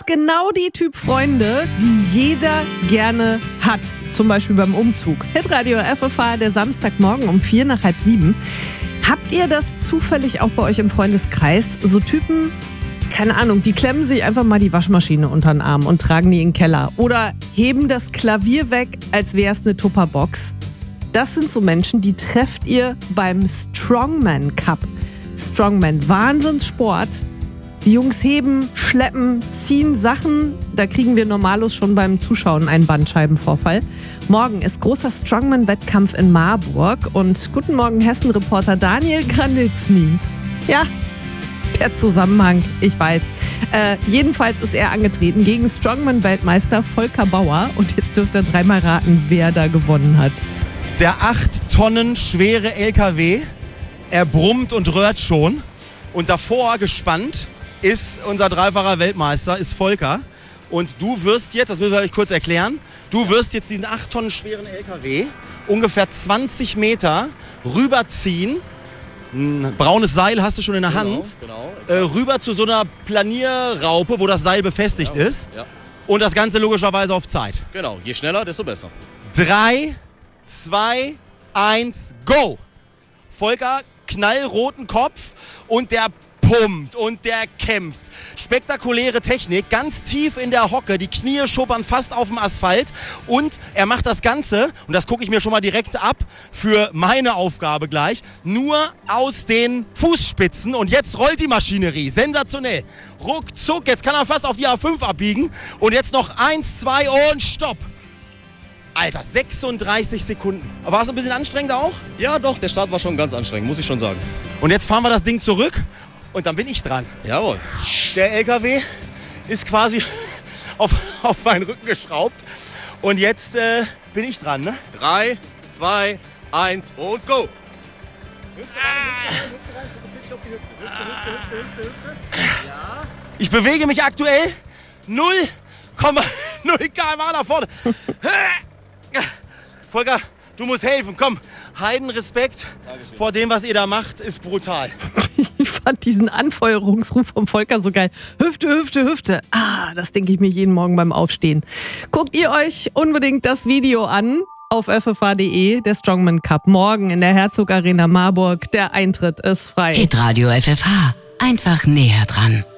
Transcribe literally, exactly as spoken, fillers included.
genau die Typ Freunde, die jeder gerne hat. Zum Beispiel beim Umzug. Hitradio F F H, der Samstagmorgen um vier nach halb sieben. Habt ihr das zufällig auch bei euch im Freundeskreis? So Typen, keine Ahnung, die klemmen sich einfach mal die Waschmaschine unter den Arm und tragen die in den Keller. Oder heben das Klavier weg, als wäre es eine Tupperbox. Das sind so Menschen, die trefft ihr beim Strongman Cup. Strongman, Wahnsinnssport. Die Jungs heben, schleppen, ziehen Sachen. Da kriegen wir normalos schon beim Zuschauen einen Bandscheibenvorfall. Morgen ist großer Strongman-Wettkampf in Marburg. Und guten Morgen, Hessen-Reporter Daniel Granitzny. Ja, der Zusammenhang, ich weiß. Äh, jedenfalls ist er angetreten gegen Strongman-Weltmeister Volker Bauer. Und jetzt dürft ihr dreimal raten, wer da gewonnen hat. Der acht Tonnen schwere L K W, er brummt und röhrt schon. Und davor gespannt ist unser dreifacher Weltmeister, ist Volker. Und du wirst jetzt, das müssen wir euch kurz erklären, du wirst jetzt diesen acht Tonnen schweren L K W ungefähr zwanzig Meter rüberziehen. Ein braunes Seil hast du schon in der Genau, Hand. genau, äh, rüber zu so einer Planierraupe, wo das Seil befestigt Ja, ist. ja. Und das Ganze logischerweise auf Zeit. Genau, je schneller, desto besser. Drei, zwei, eins, go! Volker, knallroten Kopf und der pumpt und der kämpft. Spektakuläre Technik, ganz tief in der Hocke, die Knie schuppern fast auf dem Asphalt und er macht das Ganze, und das gucke ich mir schon mal direkt ab, für meine Aufgabe gleich, nur aus den Fußspitzen und jetzt rollt die Maschinerie, sensationell. Ruckzuck, jetzt kann er fast auf die A fünf abbiegen und jetzt noch eins, zwei und stopp. Alter, sechsunddreißig Sekunden. War es ein bisschen anstrengend auch? Ja, doch, der Start war schon ganz anstrengend, muss ich schon sagen. Und jetzt fahren wir das Ding zurück und dann bin ich dran. Jawohl. Der L K W ist quasi auf, auf meinen Rücken geschraubt und jetzt äh, bin ich dran, ne? Drei, zwei, eins und go! Ich bewege mich aktuell null Komma null Kilometer pro Stunde nach vorne. Volker, du musst helfen, komm. Heidenrespekt vor dem, was ihr da macht, ist brutal. Ich fand diesen Anfeuerungsruf vom Volker so geil. Hüfte, Hüfte, Hüfte. Ah, das denke ich mir jeden Morgen beim Aufstehen. Guckt ihr euch unbedingt das Video an auf f f h punkt d e, der Strongman Cup. Morgen in der Herzog Arena Marburg. Der Eintritt ist frei. Hitradio F F H. Einfach näher dran.